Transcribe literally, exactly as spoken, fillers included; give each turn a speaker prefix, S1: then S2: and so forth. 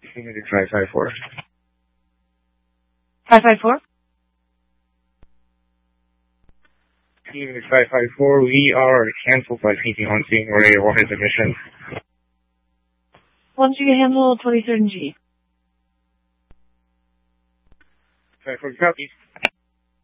S1: Unit five five four.
S2: five five four?
S1: Unit five five four, we are canceled by P T on scene. We're a water emission.
S2: Once you get handle twenty-third and G.
S1: five four, copy.